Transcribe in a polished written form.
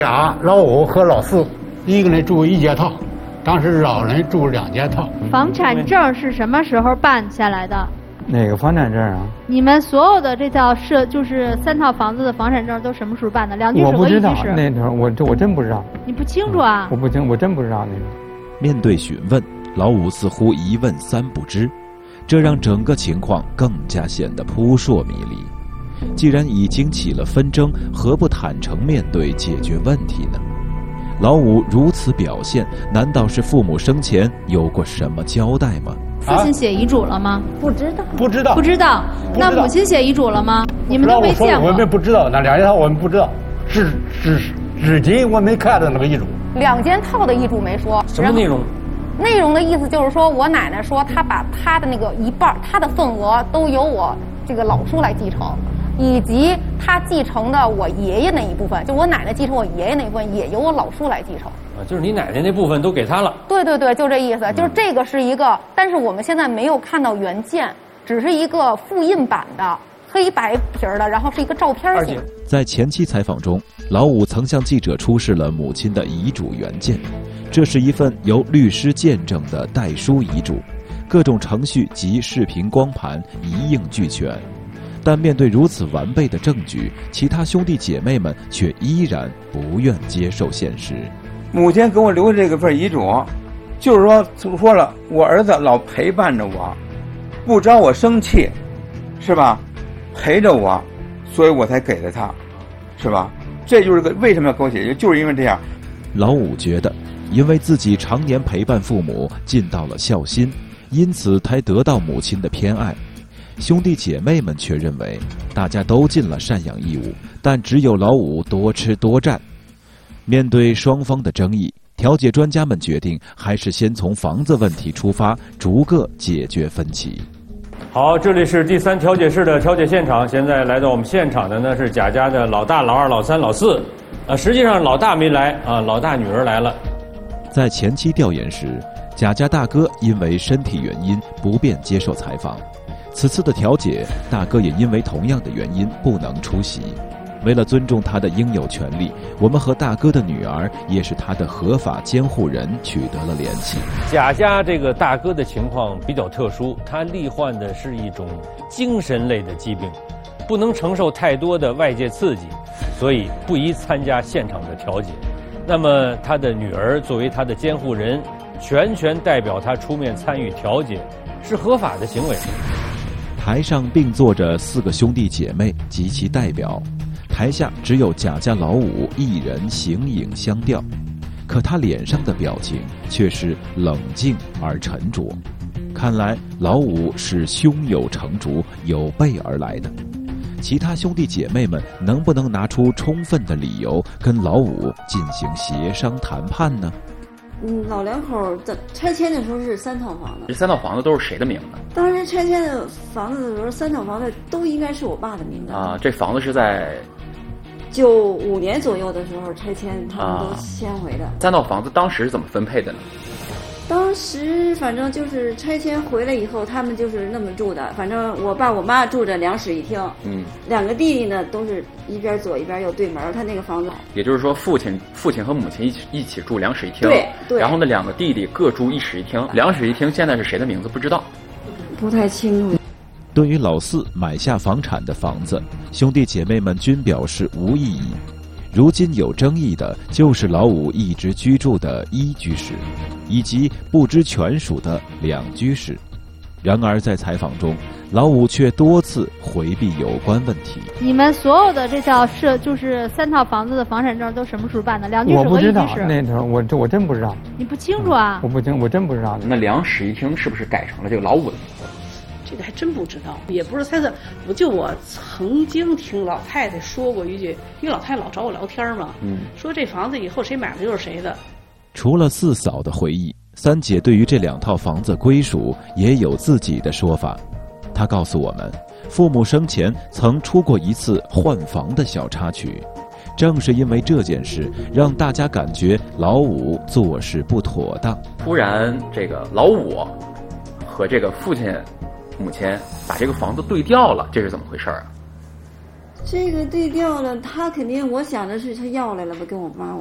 俩老五和老四，一个人住一间套，当时老人住2间套。 房产证是什么时候办下来的？ 哪个房产证啊？ 你们所有的这套就是3套房子的房产证都什么时候办的？2居室和1居室？ 那头我真不知道。 你不清楚啊？ 我真不知道那个。 面对询问，老五似乎一问3不知，这让整个情况更加显得扑朔迷离。既然已经起了纷争，何不坦诚面对解决问题呢？老五如此表现，难道是父母生前有过什么交代吗？ 父亲写遗嘱了吗？ 不知道。 那母亲写遗嘱了吗？你们都没见过。 我们不知道，那2间套我们不知道，至今我没看到那个遗嘱。 2间套的遗嘱没说。 什么内容？ 内容的意思就是说，我奶奶说她把她的那个一半，她的份额都由我这个老叔来继承，以及她继承的我爷爷那一部分，就我奶奶继承我爷爷那一部分也由我老叔来继承。 就是你奶奶那部分都给他了。 对，就这意思。就是这个是一个，但是我们现在没有看到原件，只是一个复印版的黑白皮的，然后是一个照片型。 在前期采访中，老五曾向记者出示了母亲的遗嘱原件，这是一份由律师见证的代书遗嘱，各种程序及视频光盘一应俱全。但面对如此完备的证据，其他兄弟姐妹们却依然不愿接受现实。 母亲给我留的这个份遗嘱，就是说了，我儿子老陪伴着我，不招我生气，是吧？陪着我，所以我才给了他，是吧？这就是为什么要给我解决，就是因为这样。 老五觉得，因为自己常年陪伴父母，尽到了孝心，因此才得到母亲的偏爱。兄弟姐妹们却认为，大家都尽了赡养义务，但只有老五多吃多占。面对双方的争议，调解专家们决定还是先从房子问题出发，逐个解决分歧。 好，这里是第3调解室的调解现场。现在来到我们现场的呢是贾家的老大、老二、老三、老四。实际上老大没来啊，老大女儿来了。 在前期调研时，贾家大哥因为身体原因不便接受采访。此次的调解，大哥也因为同样的原因不能出席。为了尊重他的应有权利，我们和大哥的女儿，也是他的合法监护人取得了联系。 贾家这个大哥的情况比较特殊，他罹患的是一种精神类的疾病，不能承受太多的外界刺激，所以不宜参加现场的调解。那么他的女儿作为他的监护人，全权代表他出面参与调解，是合法的行为。 台上并坐着4个兄弟姐妹及其代表，台下只有贾家老五一人形影相吊，可他脸上的表情却是冷静而沉着。看来老五是胸有成竹，有备而来的。其他兄弟姐妹们能不能拿出充分的理由跟老五进行协商谈判呢？ 老两口的拆迁的时候是3套房子， 这3套房子都是谁的名字？ 当时拆迁的房子的时候，3套房子都应该是我爸的名字啊。这房子是在 95年左右的时候拆迁，他们都迁回的。 3套房子当时是怎么分配的呢？ 当时反正就是拆迁回来以后，他们就是那么住的。反正我爸我妈住着2室1厅，2个弟弟呢都是一边左一边右对门。他那个房子， 也就是说父亲和母亲一起住2室1厅， 对。 然后呢2个弟弟各住1室1厅，2室1厅现在是谁的名字不知道， 不太清楚。 对于老四买下房产的房子，兄弟姐妹们均表示无异议。如今有争议的就是老五一直居住的1居室，以及不知权属的2居室。然而在采访中，老五却多次回避有关问题。 你们所有的这套就是3套房子的房产证都什么时候办的？2居室和1居室？ 我不知道，那头我真不知道。 你不清楚啊？ 我真不知道。 那2室1厅是不是改成了这个老五的名字？ 这个还真不知道，也不是猜测。我曾经听老太太说过一句，因为老太太老找我聊天嘛，说这房子以后谁买了就是谁的。 除了4嫂的回忆，3姐对于这2套房子归属也有自己的说法。她告诉我们，父母生前曾出过一次换房的小插曲，正是因为这件事，让大家感觉老五做事不妥当。 突然，这个老五和这个父亲、母亲把这个房子对调了，这是怎么回事啊？ 这个对调了，他肯定我想的是他要来了吧，跟我妈。